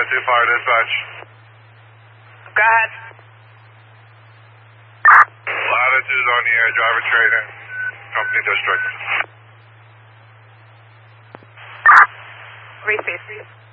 Fire dispatch. Go ahead. Latitude on the air, driver training, company district. Repeat.